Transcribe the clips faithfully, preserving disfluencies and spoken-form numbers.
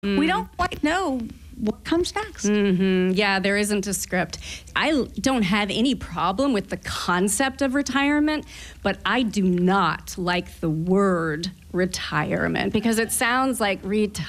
Mm. We don't quite know what comes next. Mm-hmm. Yeah, there isn't a script. I don't have any problem with the concept of retirement, but I do not like the word retirement because it sounds like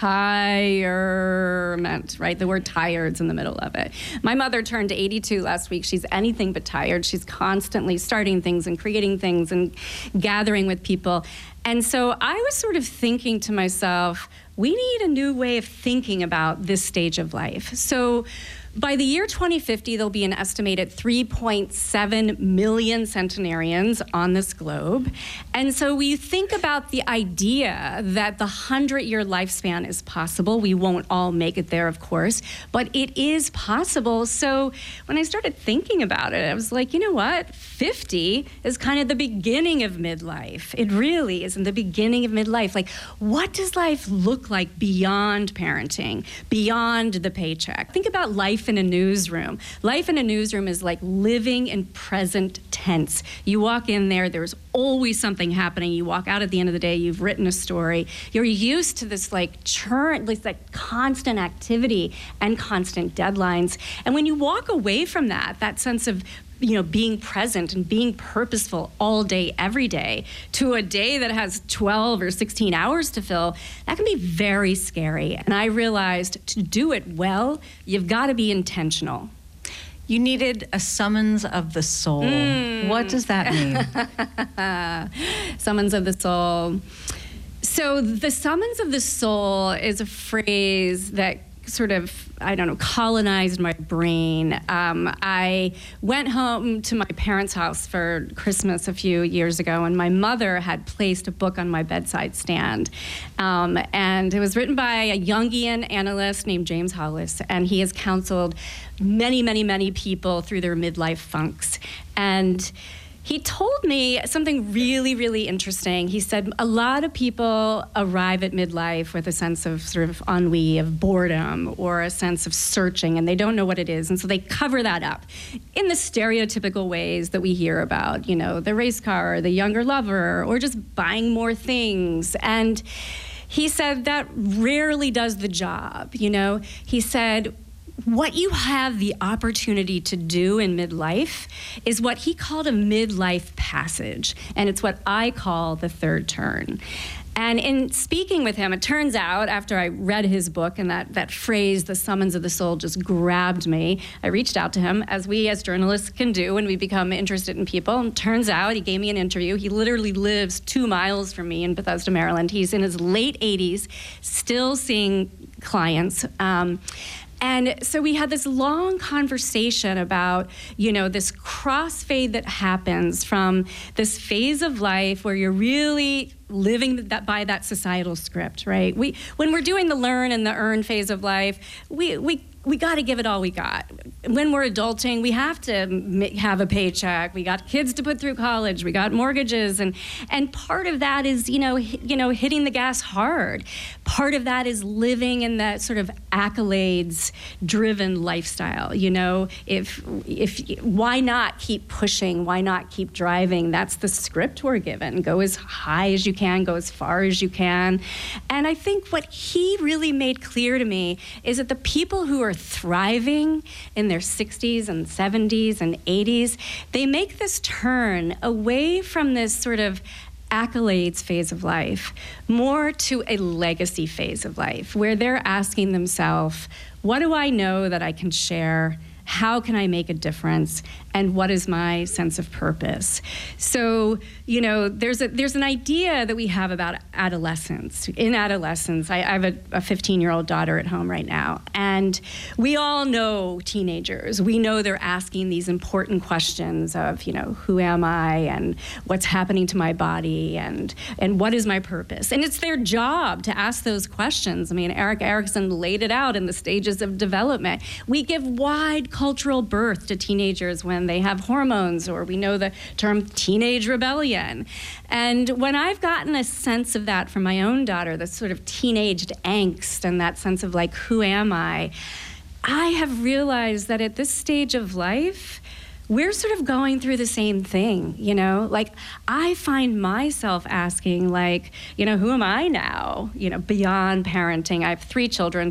retirement, right? The word tired's in the middle of it. My mother turned eighty-two last week. She's anything but tired. She's constantly starting things and creating things and gathering with people. And so I was sort of thinking to myself, we need a new way of thinking about this stage of life. So by the year twenty fifty, there'll be an estimated three point seven million centenarians on this globe. And so we think about the idea that the hundred-year lifespan is possible. We won't all make it there, of course, but it is possible. So when I started thinking about it, I was like, you know what? fifty is kind of the beginning of midlife. It really is in the beginning of midlife. Like, what does life look like beyond parenting, beyond the paycheck? Think about life in a newsroom. Life in a newsroom is like living in present tense. You walk in there, there's always something happening. You walk out at the end of the day, you've written a story. You're used to this like churn, this like constant activity and constant deadlines. And when you walk away from that, that sense of you know, being present and being purposeful all day, every day, to a day that has twelve or sixteen hours to fill, that can be very scary. And I realized to do it well, you've got to be intentional. You needed a summons of the soul. Mm. What does that mean? Summons of the soul. So the summons of the soul is a phrase that sort of, I don't know, colonized my brain. Um, I went home to my parents' house for Christmas a few years ago, and my mother had placed a book on my bedside stand. Um, and it was written by a Jungian analyst named James Hollis, and he has counseled many, many, many people through their midlife funks. And he told me something really, really interesting. He said a lot of people arrive at midlife with a sense of sort of ennui, of boredom, or a sense of searching, and they don't know what it is. And so they cover that up in the stereotypical ways that we hear about, you know, the race car, or the younger lover, or just buying more things. And he said that rarely does the job, you know. He said, what you have the opportunity to do in midlife is what he called a midlife passage, and it's what I call the third turn. And in speaking with him, it turns out, after I read his book and that, that phrase, the summons of the soul, just grabbed me, I reached out to him, as we as journalists can do when we become interested in people. And turns out he gave me an interview. He literally lives two miles from me in Bethesda, Maryland. He's in his late eighties, still seeing clients. Um, And so we had this long conversation about, you know, this crossfade that happens from this phase of life where you're really living that by that societal script, right? We, when we're doing the learn and the earn phase of life, we we we got to give it all we got. When we're adulting, we have to have a paycheck. We got kids to put through college. We got mortgages, and and part of that is, you know, you know, hitting the gas hard. Part of that is living in that sort of accolades-driven lifestyle. You know, if if why not keep pushing? Why not keep driving? That's the script we're given. Go as high as you can. Go as far as you can. And I think what he really made clear to me is that the people who are thriving in their sixties and seventies and eighties, they make this turn away from this sort of accolades phase of life, more to a legacy phase of life, where they're asking themselves, what do I know that I can share? How can I make a difference? And what is my sense of purpose? So, you know, there's a there's an idea that we have about adolescence. In adolescence, I, I have a fifteen-year-old daughter at home right now, and we all know teenagers. We know they're asking these important questions of, you know, who am I, and what's happening to my body, and and what is my purpose? And it's their job to ask those questions. I mean, Erik Erikson laid it out in the stages of development. We give wide cultural birth to teenagers when they have hormones, or we know the term teenage rebellion. And when I've gotten a sense of that from my own daughter, the sort of teenage angst and that sense of like, who am I? I have realized that at this stage of life, we're sort of going through the same thing, you know? Like, I find myself asking, like, you know, who am I now, you know, beyond parenting? I have three children,